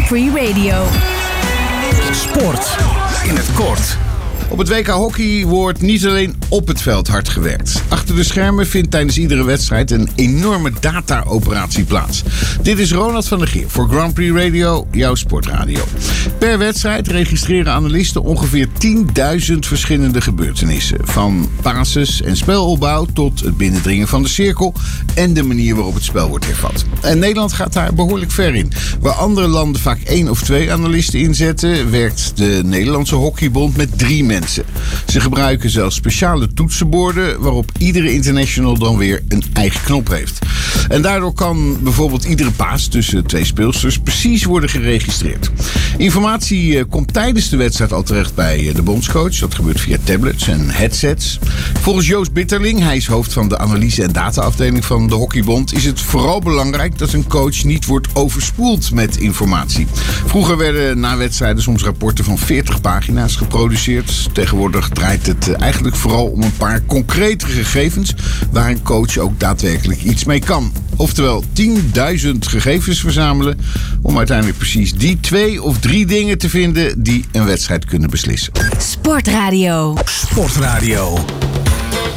Free Radio. Sport in het kort. Op het WK Hockey wordt niet alleen op het veld hard gewerkt. Achter de schermen vindt tijdens iedere wedstrijd een enorme data-operatie plaats. Dit is Ronald van der Geer voor Grand Prix Radio, jouw sportradio. Per wedstrijd registreren analisten ongeveer 10.000 verschillende gebeurtenissen. Van passes en spelopbouw tot het binnendringen van de cirkel en de manier waarop het spel wordt hervat. En Nederland gaat daar behoorlijk ver in. Waar andere landen vaak 1 of 2 analisten inzetten, werkt de Nederlandse Hockeybond met 3 mensen. Ze gebruiken zelfs speciale toetsenborden waarop iedere international dan weer een eigen knop heeft. En daardoor kan bijvoorbeeld iedere paas tussen 2 speelsters precies worden geregistreerd. Informatie komt tijdens de wedstrijd al terecht bij de bondscoach. Dat gebeurt via tablets en headsets. Volgens Joost Bitterling, hij is hoofd van de analyse- en data-afdeling van de Hockeybond, is het vooral belangrijk dat een coach niet wordt overspoeld met informatie. Vroeger werden na wedstrijden soms rapporten van 40 pagina's geproduceerd. Tegenwoordig draait het eigenlijk vooral om een paar concrete gegevens waar een coach ook daadwerkelijk iets mee kan. Oftewel 10.000 gegevens verzamelen om uiteindelijk precies die 2 of 3 dingen te vinden die een wedstrijd kunnen beslissen. Sportradio. Sportradio.